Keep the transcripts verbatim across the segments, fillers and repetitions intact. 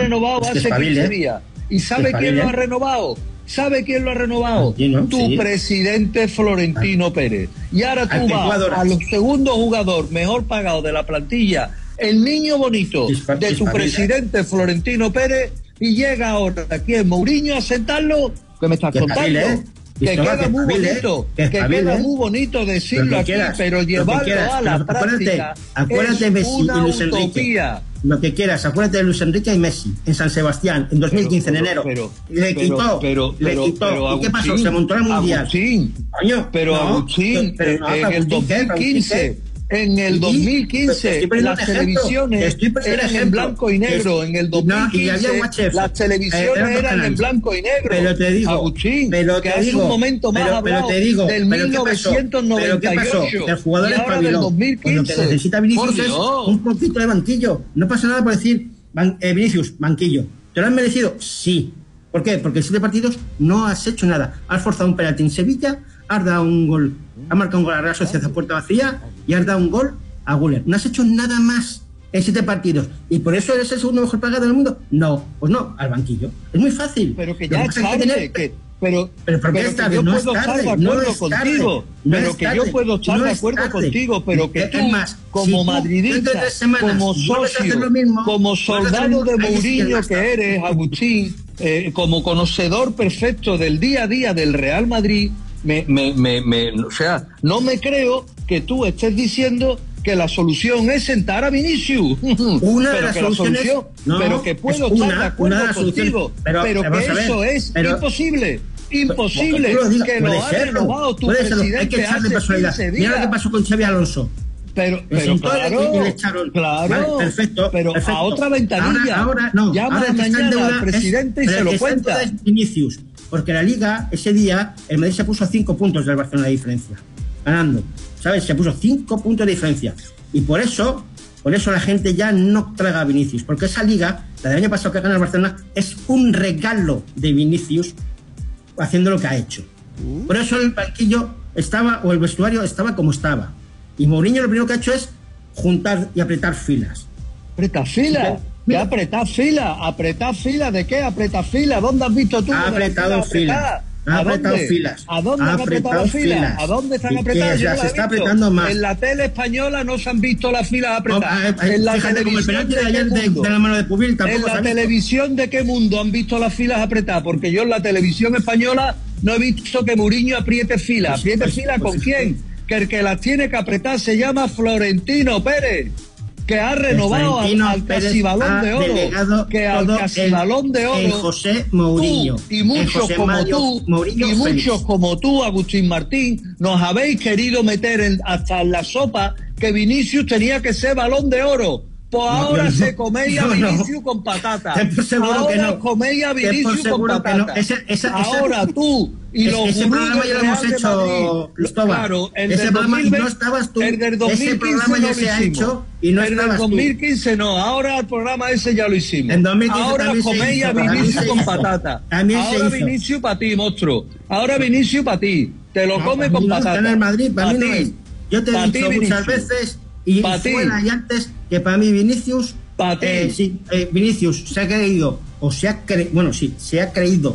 renovado es que hace espabile, quince días. ¿Y sabe quién lo ha renovado? ¿Sabe quién lo ha renovado? ¿no? Tu Sí. presidente Florentino ah. Pérez. Y ahora tú vas a los segundos jugador mejor pagado de la plantilla, el niño bonito Dispa, de tu presidente Florentino Pérez, y llega ahora aquí en Mourinho a sentarlo. ¿Qué me estás que contando? Espabile, que queda que muy espabile, bonito, que, que queda muy bonito decirlo aquí, quieras, pero llevarlo quieras, a la pero práctica acuérdate, es Messi una y Luis utopía. Enrique. Lo que quieras, acuérdate de Luis Enrique y Messi en San Sebastián en dos mil quince, pero, en enero. Pero, le pero, quitó, pero, le pero, quitó. Pero, ¿Y qué pasó? Se montó el mundial. Agustín, Coño, pero no, Agustín, pero no, en Agustín, el dos mil quince. En el dos mil quince, las televisiones eran en blanco y negro. En el dos mil quince, no, las televisiones eh, eran en blanco y negro. Pero te digo, Agustín, pero que te hace digo, un momento más pero, hablado pero te digo, del pero mil novecientos noventa y ocho. ¿Pero qué pasó? Que el jugador espabiló. dos mil quince. Lo que necesita Vinicius es un poquito de banquillo. No pasa nada por decir, ban, eh, Vinicius, banquillo. ¿Te lo has merecido? Sí. ¿Por qué? Porque en siete partidos no has hecho nada. Has forzado un penalti en Sevilla, has dado un gol, has marcado un gol a la Real Sociedad a puerta vacía y has dado un gol a Güler. No has hecho nada más en siete partidos. ¿Y por eso eres el segundo mejor pagado del mundo? No, pues no, al banquillo. Es muy fácil. Pero que ya es tarde, que tener... que, pero, pero, ¿por qué pero es tarde? yo No puedo es tarde, estar de acuerdo no contigo. No pero que yo puedo estar no de acuerdo tarde. contigo, pero que tú, más, como si madridista, semanas, como socio, mismo, como soldado de Mourinho que eres, Agustín, eh, como conocedor perfecto del día a día del Real Madrid, me, me, me, me, o sea, no me creo que tú estés diciendo que la solución es sentar a Vinicius. Una pero de las que la solución, no, pero que puedo estar una, de acuerdo de contigo, pero, pero que eso es pero, imposible. Imposible lo digas, que lo ha renovado tu presidente. Hay que echarle personalidad. Mira lo que pasó con Xabi Alonso. Pero, pero claro, y le echaron. claro, vale, perfecto, pero perfecto. a otra ventanilla. Ahora, ahora no, llama ahora mañana al presidente es, y se lo cuenta. Es Vinicius, porque la Liga, ese día, el Madrid se puso a cinco puntos del Barcelona de diferencia, ganando, ¿sabes? Se puso cinco puntos de diferencia. Y por eso, por eso la gente ya no traga a Vinicius, porque esa Liga, la del año pasado que gana el Barcelona, es un regalo de Vinicius haciendo lo que ha hecho. Por eso el banquillo estaba, o el vestuario estaba como estaba. Y Mourinho lo primero que ha hecho es juntar y apretar filas. ¿Apretar filas? ¿Qué apretar filas? ¿Apretar filas de qué? ¿Apretar filas? ¿Dónde has visto tú? Ha apretado filas. Ha apretado filas. ¿A dónde han apretado filas? ¿A dónde están apretadas? Se está apretando más. En la tele española no se han visto las filas apretadas. Oh, eh, en la fíjate, como el penalti de ayer de, de la mano de Pubil tampoco. En la televisión de qué mundo han visto las filas apretadas, porque yo en la televisión española no he visto que Mourinho apriete filas. ¿Apriete pues, filas pues, con pues, quién? Que el que las tiene que apretar se llama Florentino Pérez, que ha renovado al, al casi balón de oro, que al casi balón de oro, José Mourinho, tú y muchos como Mario, tú, Mourinho y Félix. Muchos como tú, Agustín Martín, nos habéis querido meter en, hasta en la sopa que Vinicius tenía que ser balón de oro. Pues no, ahora no, se coméis a Vinicius no. con patata. Ahora no. coméis a Vinicius con patata. No. Esa, esa, ahora esa, tú y es, los ese programa ya lo hemos hecho, Cristóbal. Claro, el ese del programa dos mil veinte, no estabas tú. El del dos mil quince ese programa ya no se ha hecho y no el estabas del dos mil quince tú. no, ahora el programa ese ya lo hicimos. En dos mil quince ahora coméis a Vinicius con patata. También ahora Vinicius para ti, monstruo. Ahora Vinicius para ti. Te lo no, come con patata. En el Madrid, para mí no es. Yo te he dicho muchas veces y fuera y antes que para mí Vinicius Eh, sí, eh, Vinicius se ha creído, o se ha creído, bueno, sí, se ha creído,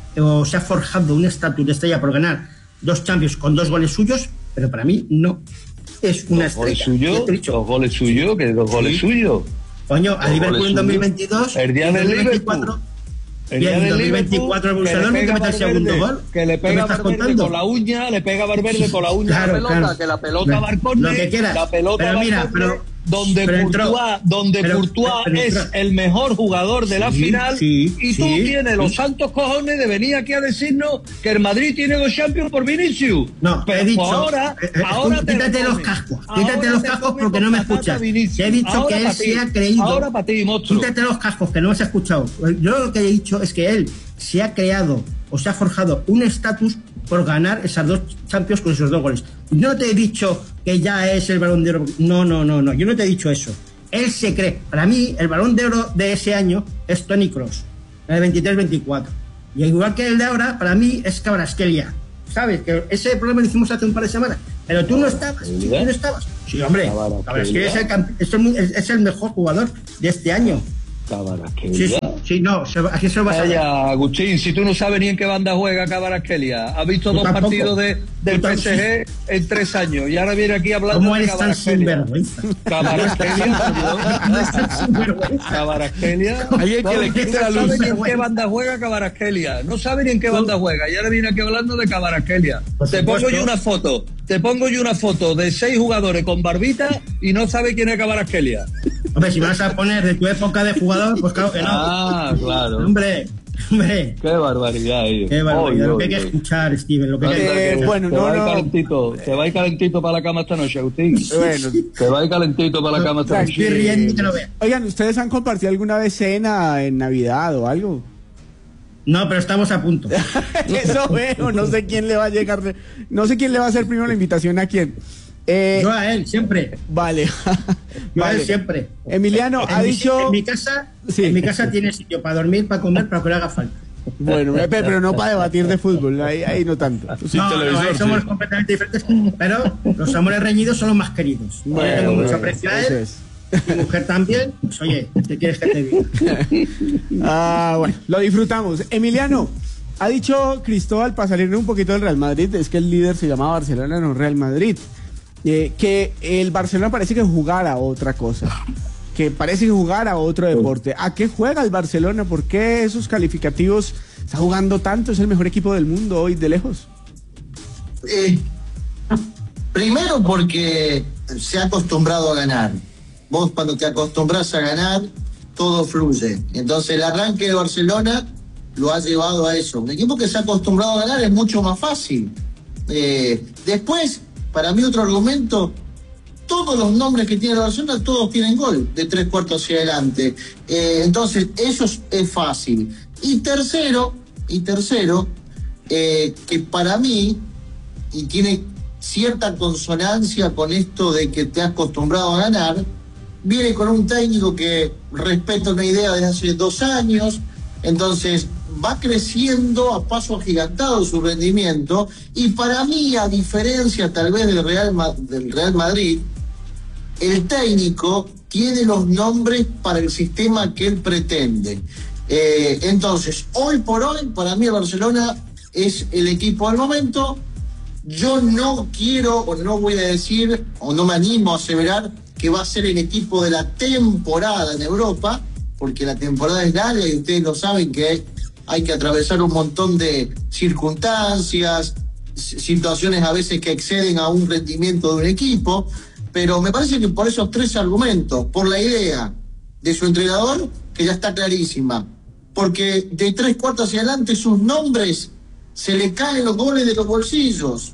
o se ha forjado un estatus de estrella por ganar dos Champions con dos goles suyos, pero para mí no es una ¿Dos estrella. Goles suyo, ¿Dos goles suyos? ¿Qué dos goles sí. suyos? Coño, a Liverpool en dos mil veintidós, el día del Liverpool. El día y en dos mil veinticuatro el Borussia Dortmund que mete el segundo gol. Que le pega a Valverde con la uña, le pega a Valverde con la uña claro, la pelota, claro. que la pelota va al córner, lo que quieras. la pelota pero va mira, al córner, pero donde pero Courtois, entró, donde pero, Courtois pero, pero es el mejor jugador de la sí, final sí, y tú sí, tienes sí. los santos cojones de venir aquí a decirnos que el Madrid tiene dos Champions por Vinicius. No, pero he dicho, ahora, eh, eh, ahora te quítate los cascos, quítate los cascos porque no me escuchas. Te he dicho ahora que él ti, se ha creído. Ahora para ti, monstruo. Quítate los cascos que no me has escuchado. Yo lo que he dicho es que él se ha creado o se ha forjado un estatus por ganar esas dos Champions con esos dos goles. No te he dicho que ya es el Balón de Oro. No, no, no, no. Yo no te he dicho eso. Él se cree. Para mí, el Balón de Oro de ese año es Toni Kroos, el veintitrés veinticuatro. Y igual que el de ahora, para mí es Kvaratskhelia. ¿Sabes? Que ese problema lo hicimos hace un par de semanas. Pero tú no estabas. ¿Sí? ¿Tú no estabas? Sí, hombre. Kvaratskhelia es el, es, el, es el mejor jugador de este año. Kvaratskhelia. Sí, sí, Sí, no, se, aquí se lo vas a ver. Vaya, Agustín, si tú no sabes ni en qué banda juega Kvaratskhelia. Has visto Tú dos tampoco. partidos de, del Tú P S G en tres años y ahora viene aquí hablando ¿Cómo de eres tan Kvaratskhelia. sinvergüenza? Kvaratskhelia, No es tan sinvergüenza. Kvaratskhelia. Alguien que le quite la No luz. sabe ni en qué banda juega Kvaratskhelia. No sabe ni en qué banda juega. Y ahora viene aquí hablando de Kvaratskhelia. Por Te pongo supuesto. yo una foto. Te pongo yo una foto de seis jugadores con barbita y no sabe quién es Kvaratskhelia. Hombre, si vas a poner de tu época de jugador, pues claro que no. Ah, claro. Hombre, hombre. Qué barbaridad, eh. Qué barbaridad. Oy, Lo que hay oy, que oy. escuchar, Steven. Lo que hay que Eh, escuchar. bueno, te no, va a ir no. calentito, te va a ir calentito para la cama esta noche, Agustín. Bueno, Te va a ir calentito para la cama esta Estoy noche. riendo y que lo vea. oigan, ¿ustedes han compartido alguna vez cena en Navidad o algo? No, pero estamos a punto. Eso veo, no sé quién le va a llegar, de- no sé quién le va a hacer primero la invitación a quién. Eh, Yo a él, siempre. vale. Yo a Vale. él, siempre. Emiliano En ha mi- dicho, En mi casa, Sí. en mi casa tiene sitio para dormir, para comer, para lo que le haga falta. bueno, pe- pero no para debatir de fútbol, ahí, ahí no tanto. Sin no, televisor, no, ahí somos sí. completamente diferentes, pero los amores reñidos son los más queridos. Yo tengo mucho aprecio a eso él, es. mi mujer también. Pues oye, ¿qué quieres que te diga? Ah, bueno, lo disfrutamos. Emiliano, ha dicho Cristóbal, para salirle un poquito del Real Madrid, es que el líder se llama Barcelona, no Real Madrid, eh, que el Barcelona parece que jugara otra cosa, que parece que jugara otro deporte. ¿A qué juega el Barcelona? ¿Por qué esos calificativos está jugando tanto? Es el mejor equipo del mundo hoy de lejos. Eh, primero porque se ha acostumbrado a ganar. Vos cuando te acostumbras a ganar, todo fluye. Entonces el arranque de Barcelona lo ha llevado a eso. Un equipo que se ha acostumbrado a ganar es mucho más fácil. Eh, después, para mí otro argumento, todos los nombres que tiene el Barcelona, todos tienen gol de tres cuartos hacia adelante. Eh, entonces, eso es, es fácil. Y tercero, y tercero, eh, que para mí, y tiene cierta consonancia con esto de que te has acostumbrado a ganar, viene con un técnico que respeta una idea desde hace dos años, entonces va creciendo a paso agigantado su rendimiento, y para mí, a diferencia tal vez del Real, Ma- del Real Madrid, el técnico tiene los nombres para el sistema que él pretende. Eh, entonces, hoy por hoy, para mí el Barcelona es el equipo del momento. Yo no quiero, o no voy a decir, o no me animo a aseverar que va a ser el equipo de la temporada en Europa, porque la temporada es larga y ustedes lo saben que hay que atravesar un montón de circunstancias, situaciones a veces que exceden a un rendimiento de un equipo, pero me parece que por esos tres argumentos, por la idea de su entrenador, que ya está clarísima, porque de tres cuartos hacia adelante sus nombres se le caen los goles de los bolsillos,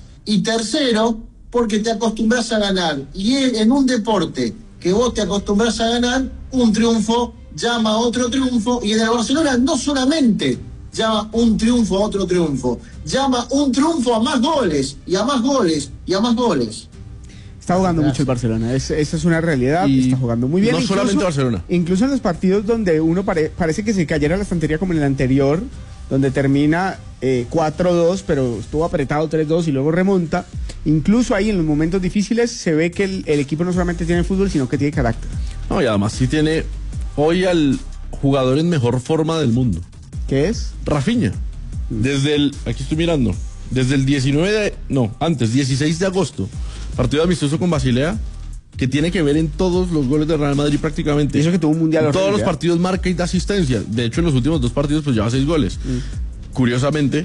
y tercero, porque te acostumbras a ganar, y en un deporte que vos te acostumbras a ganar, un triunfo llama a otro triunfo, y en el Barcelona no solamente llama un triunfo a otro triunfo, llama un triunfo a más goles, y a más goles, y a más goles. Está jugando mucho el Barcelona, es- esa es una realidad, Y está jugando muy bien. no solamente Barcelona. Incluso en los partidos donde uno pare- parece que se cayera la estantería como en el anterior, donde termina eh, cuatro dos, pero estuvo apretado tres dos y luego remonta, incluso ahí en los momentos difíciles se ve que el, el equipo no solamente tiene fútbol, sino que tiene carácter. No, y además sí tiene hoy al jugador en mejor forma del mundo. ¿Qué es? Rafinha. Desde el, aquí estoy mirando, desde el diecinueve de, no, antes, dieciséis de agosto, partido amistoso con Basilea, que tiene que ver en todos los goles de Real Madrid prácticamente. Y eso que tuvo un mundial En todos horrible, los ¿eh? partidos marca y da asistencia. De hecho, en los últimos dos partidos pues lleva seis goles. Curiosamente,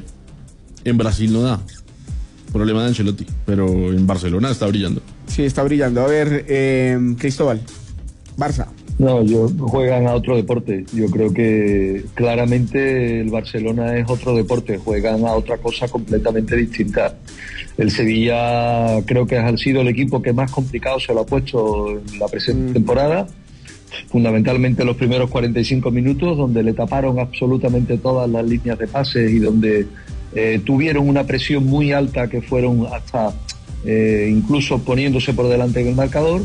en Brasil no da. Problema de Ancelotti. Pero en Barcelona está brillando. Sí, está brillando. A ver, eh, Cristóbal, Barça. No, yo juegan a otro deporte. Yo creo que claramente el Barcelona es otro deporte. Juegan a otra cosa completamente distinta. El Sevilla creo que ha sido el equipo que más complicado se lo ha puesto en la presente Mm. temporada. Fundamentalmente los primeros cuarenta y cinco minutos, donde le taparon absolutamente todas las líneas de pases y donde eh, tuvieron una presión muy alta que fueron hasta eh, incluso poniéndose por delante del marcador,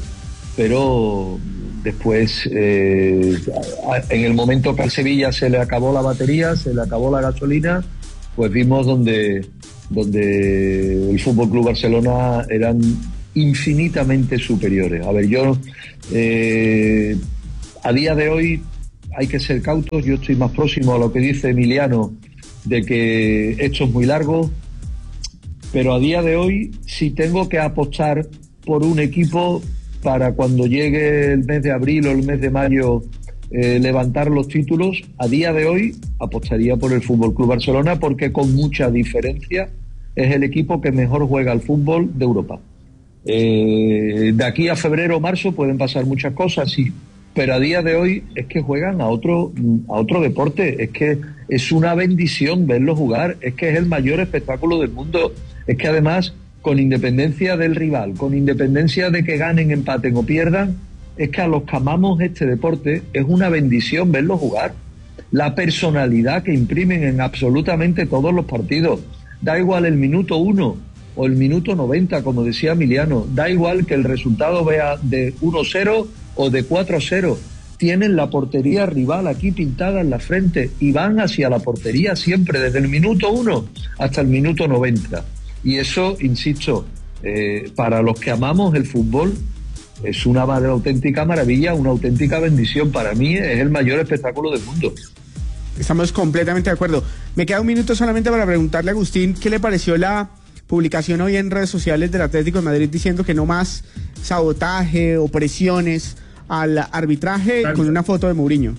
pero después eh, en el momento que al Sevilla se le acabó la batería, se le acabó la gasolina, pues vimos donde, donde el Fútbol Club Barcelona eran infinitamente superiores. A ver, yo eh, a día de hoy hay que ser cautos. Yo estoy más próximo a lo que dice Emiliano, de que esto es muy largo, pero a día de hoy, si tengo que apostar por un equipo para cuando llegue el mes de abril o el mes de mayo eh, levantar los títulos, a día de hoy apostaría por el F C Barcelona, porque con mucha diferencia es el equipo que mejor juega al fútbol de Europa. Eh, de aquí a febrero o marzo pueden pasar muchas cosas, sí, pero a día de hoy es que juegan a otro, a otro deporte, es que es una bendición verlos jugar, es que es el mayor espectáculo del mundo, es que además, con independencia del rival, con independencia de que ganen, empaten o pierdan, es que a los que amamos este deporte es una bendición verlos jugar. La personalidad que imprimen en absolutamente todos los partidos, da igual el minuto uno o el minuto noventa, como decía Emiliano, da igual que el resultado vea de uno cero o de cuatro cero, tienen la portería rival aquí pintada en la frente y van hacia la portería siempre, desde el minuto uno hasta el minuto noventa. Y eso, insisto, eh, para los que amamos el fútbol, es una auténtica maravilla, una auténtica bendición. Para mí es el mayor espectáculo del mundo. Estamos completamente de acuerdo. Me queda un minuto solamente para preguntarle a Agustín qué le pareció la publicación hoy en redes sociales del Atlético de Madrid diciendo que no más sabotaje o presiones al arbitraje, con una foto de Mourinho.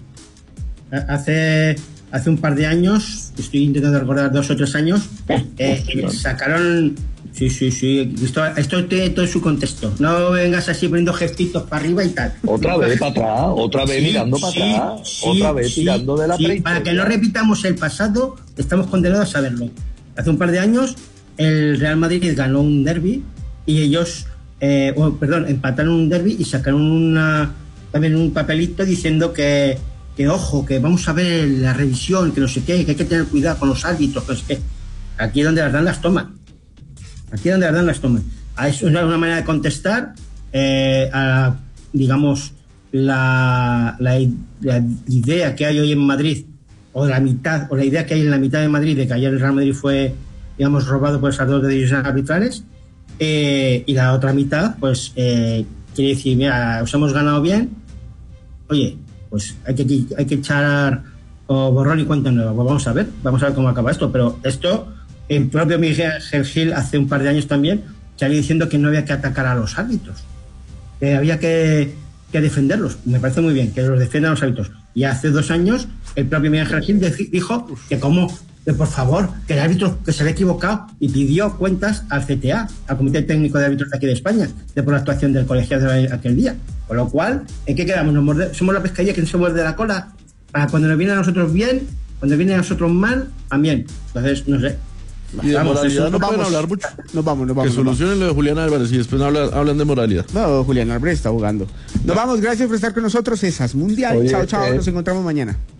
Hace, hace un par de años, estoy intentando recordar dos o tres años, eh, sacaron... Sí, sí, sí, esto, esto tiene todo su contexto. No vengas así poniendo gestitos para arriba y tal. Otra vez para atrás, otra vez sí, mirando para sí, atrás, sí, otra vez sí, tirando de la sí, para que no repitamos el pasado, estamos condenados a saberlo. Hace un par de años, el Real Madrid ganó un derbi y ellos, eh, oh, perdón, empataron un derbi y sacaron una, también un papelito diciendo que, que, ojo, que vamos a ver la revisión, que no sé qué, que hay que tener cuidado con los árbitros, que no sé qué. Aquí es donde las dan las toman. Aquí es donde las dan las toman. Es una, una manera de contestar eh, a, digamos, la, la, la idea que hay hoy en Madrid, o la mitad, o la idea que hay en la mitad de Madrid de que ayer el Real Madrid fue, digamos, robado por esas dos decisiones arbitrales, eh, y la otra mitad, pues, eh, quiere decir, mira, os hemos ganado bien, oye, pues hay que, hay que echar o borrón y cuenta nueva. Pues vamos a ver, vamos a ver cómo acaba esto, pero esto... El propio Miguel Gil hace un par de años también salió diciendo que no había que atacar a los árbitros, que había que, que defenderlos. Me parece muy bien que los defiendan los árbitros. Y hace dos años el propio Miguel Gil dijo que como, que por favor, que el árbitro que se había equivocado, y pidió cuentas al C T A, al Comité Técnico de Árbitros de aquí de España, de por la actuación del colegiado de aquel día. Con lo cual, ¿en qué quedamos? ¿Nos morde, somos la pescadilla que se muerde la cola? Para cuando nos viene a nosotros bien, cuando viene a nosotros mal, también. Entonces, no sé. Y de Vamos, moralidad eso, no nos pueden vamos, hablar mucho. Nos vamos, nos vamos. Que solucionen lo de Julián Álvarez y después hablan, hablan de moralidad. No, Julián Álvarez está jugando. Nos vamos, gracias por estar con nosotros. Esas Mundial. Oye, chao, chao. eh, Nos encontramos mañana.